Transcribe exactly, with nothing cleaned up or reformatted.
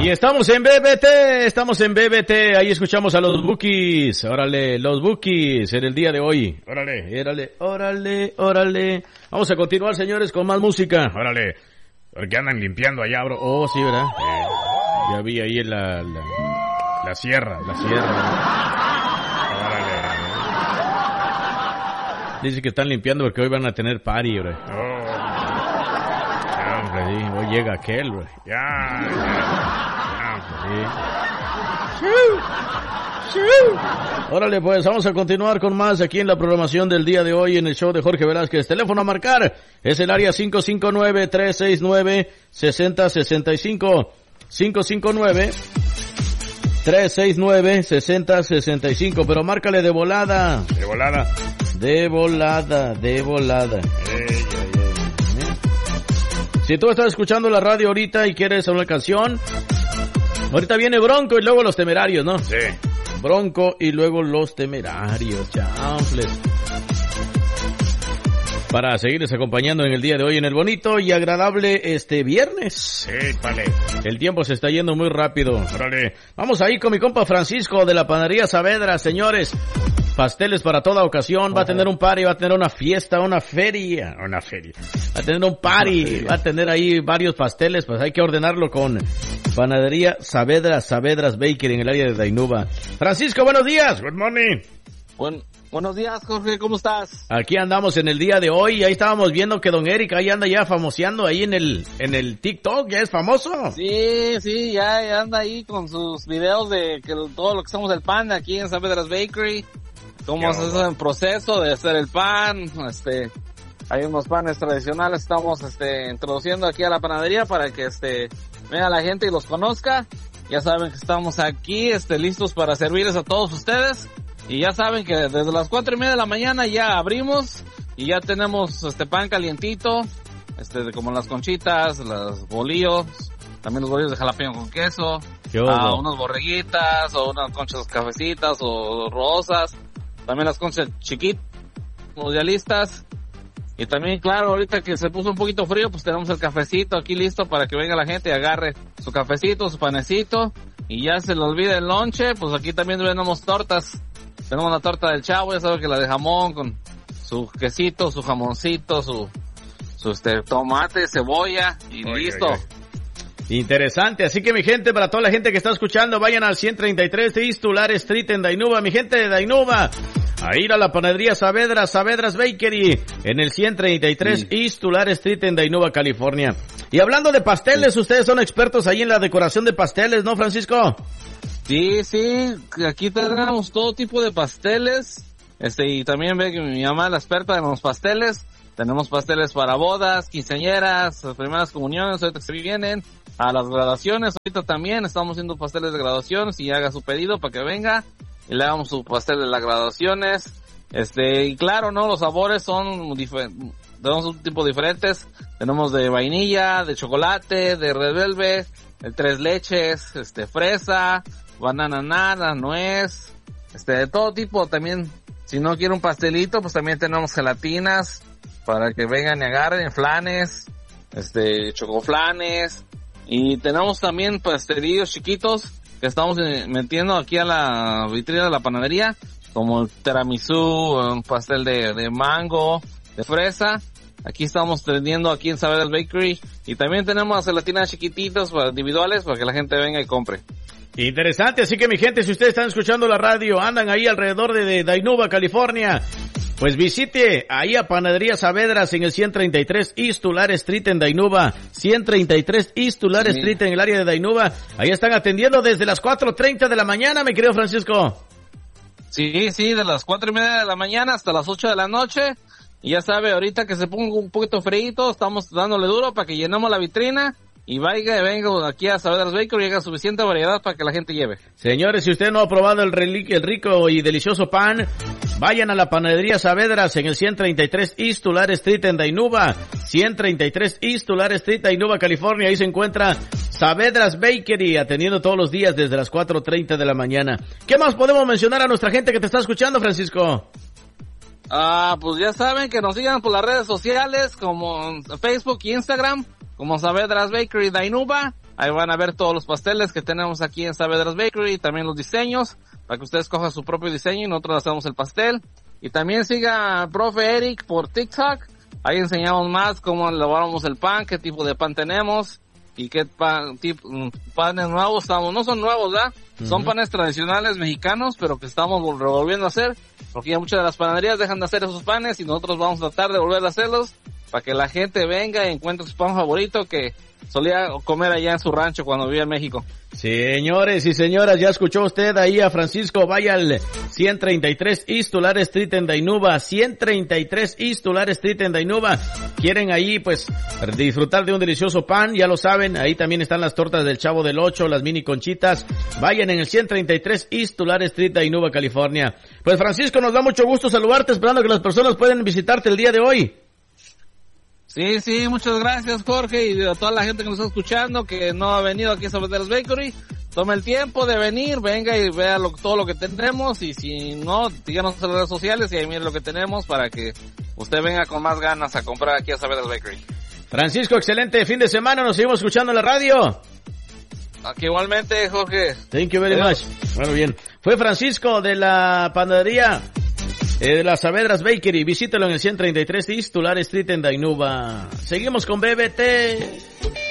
Y estamos en B B T, estamos en B B T, ahí escuchamos a los Bookies, órale, los Bookies en el día de hoy, órale, órale, órale, órale. Vamos a continuar, señores, con más música, órale, porque andan limpiando allá, bro. Oh, sí, ¿verdad? Eh, ya vi ahí la, la, la sierra, la sierra. Órale. Dice que están limpiando porque hoy van a tener party, bro. Oh. Ya, hombre, sí, hoy llega aquel, bro. Ya, ya. Sí. Órale, pues vamos a continuar con más aquí en la programación del día de hoy en el show de Jorge Velázquez. Teléfono a marcar es el área cinco cinco nueve, tres seis nueve, seis cero seis cinco. cinco cinco nueve, tres seis nueve, seis cero seis cinco. Pero márcale de volada. De volada. De volada, de volada. Ey, ey, ey. Si tú estás escuchando la radio ahorita y quieres una canción, ahorita viene Bronco y luego Los Temerarios, ¿no? Sí. Bronco y luego Los Temerarios, chanfles. Para seguirles acompañando en el día de hoy en el bonito y agradable este viernes. Sí, vale. El tiempo se está yendo muy rápido. Órale. Vamos ahí con mi compa Francisco de la Panadería Saavedra, señores. Pasteles para toda ocasión, va a tener un party, va a tener una fiesta, una feria, una feria, va a tener un party, va a tener ahí varios pasteles, pues hay que ordenarlo con Panadería Saavedra, Saavedra's Bakery en el área de Dainuba. Francisco, buenos días. Good morning. Buen, buenos días, Jorge, ¿cómo estás? Aquí andamos en el día de hoy, y ahí estábamos viendo que don Eric ahí anda ya famoseando ahí en el en el TikTok, ya es famoso. Sí, sí, ya, ya anda ahí con sus videos de que todo lo que somos el pan aquí en Saavedra's Bakery. Cómo es el proceso de hacer el pan, este, hay unos panes tradicionales, estamos, este, introduciendo aquí a la panadería para que, este, venga la gente y los conozca. Ya saben que estamos aquí, este, listos para servirles a todos ustedes. Y ya saben que desde las cuatro y media de la mañana ya abrimos y ya tenemos, este, pan calientito, este, como las conchitas, los bolillos, también los bolillos de jalapeño con queso, uh, unas borreguitas o unas conchas cafecitas o rosas. También las conchas chiquitas, ya listas. Y también, claro, ahorita que se puso un poquito frío, pues tenemos el cafecito aquí listo para que venga la gente y agarre su cafecito, su panecito. Y ya se le olvida el lonche, pues aquí también tenemos tortas. Tenemos la torta del Chavo, ya saben que la de jamón con su quesito, su jamoncito, su, su este tomate, cebolla y oye, listo. Oye, oye. Interesante, así que mi gente, para toda la gente que está escuchando, vayan al ciento treinta y tres de East Tulare Street en Dainuba, mi gente de Dainuba, a ir a la Panadería Saavedra, Saavedra's Bakery, en el ciento treinta y tres sí. East Tulare Street en Dainuba, California. Y hablando de pasteles, sí. Ustedes son expertos ahí en la decoración de pasteles, ¿no, Francisco? Sí, sí, aquí tenemos todo tipo de pasteles, este, y también ve que mi mamá es la experta en los pasteles. Tenemos pasteles para bodas, quinceañeras, primeras comuniones, ahorita se vienen, a las graduaciones, ahorita también estamos haciendo pasteles de graduación, si haga su pedido para que venga y le hagamos su pastel de las graduaciones, este, y claro, ¿no? Los sabores son diferentes, tenemos un tipo diferentes, tenemos de vainilla, de chocolate, de red velvet, de tres leches, este, fresa, banana nana, nuez, este, de todo tipo también, si no quiere un pastelito, pues también tenemos gelatinas, para que vengan y agarren flanes, este, chocoflanes, y tenemos también pastelillos chiquitos que estamos metiendo aquí a la vitrina de la panadería, como el tiramisú, un pastel de, de mango, de fresa. Aquí estamos vendiendo aquí en Saavedra's Bakery, y también tenemos las gelatinas chiquititas para individuales para que la gente venga y compre. Interesante, así que mi gente, si ustedes están escuchando la radio, andan ahí alrededor de, de Dainuba, California, pues visite ahí a Panadería Saavedras en el ciento treinta y tres East Tulare Street en Dainuba, ciento treinta y tres East Tulare sí. Street en el área de Dainuba. Ahí están atendiendo desde las cuatro treinta de la mañana, mi querido Francisco. Sí, sí, de las cuatro y media de la mañana hasta las ocho de la noche. Y ya sabe, ahorita que se ponga un poquito frío, estamos dándole duro para que llenemos la vitrina. Y vaya, venga aquí a Saavedra's Bakery, llega suficiente variedad para que la gente lleve. Señores, si usted no ha probado el, relic- el rico y delicioso pan, vayan a la Panadería Saavedras en el ciento treinta y tres East Tulare Street en Dainuba, ciento treinta y tres East Tulare Street, Dainuba, California. Ahí se encuentra Saavedra's Bakery, atendiendo todos los días desde las cuatro treinta de la mañana. ¿Qué más podemos mencionar a nuestra gente que te está escuchando, Francisco? Ah, pues ya saben que nos sigan por las redes sociales como Facebook y Instagram, como Saavedra's Bakery Dainuba, Ahí van a ver todos los pasteles que tenemos aquí en Saavedra's Bakery, y también los diseños, para que ustedes cojan su propio diseño y nosotros hacemos el pastel. Y también siga a Profe Eric por TikTok. Ahí enseñamos más cómo elaboramos el pan, qué tipo de pan tenemos y qué pan, tipo, panes nuevos estamos. No son nuevos, ¿verdad? Uh-huh. Son panes tradicionales mexicanos, pero que estamos revolviendo a hacer, porque ya muchas de las panaderías dejan de hacer esos panes y nosotros vamos a tratar de volver a hacerlos para que la gente venga y encuentre su pan favorito que solía comer allá en su rancho cuando vivía en México. Señores y señoras, ya escuchó usted ahí a Francisco. Vaya al ciento treinta y tres East Tulare Street en Dainuba, ciento treinta y tres East Tulare Street en Dainuba. Quieren ahí pues disfrutar de un delicioso pan, ya lo saben, ahí también están las tortas del Chavo del Ocho, las mini conchitas. Vayan en el ciento treinta y tres East Tulare Street, Dainuba, California. Pues Francisco, nos da mucho gusto saludarte, esperando que las personas puedan visitarte el día de hoy. Sí, sí, muchas gracias, Jorge, y a toda la gente que nos está escuchando, que no ha venido aquí a Saavedra's Bakery. Tome el tiempo de venir, venga y vea lo, todo lo que tenemos, y si no, síganos en las redes sociales y ahí mire lo que tenemos para que usted venga con más ganas a comprar aquí a Saavedra's Bakery. Francisco, excelente fin de semana, nos seguimos escuchando en la radio. Aquí igualmente, Jorge. Thank you very much. Bueno, bien. Fue Francisco de la panadería Eh, de la Saavedra's Bakery. Visítelo en el ciento treinta y tres East Tulare Street en Dainuba. Seguimos con B B T.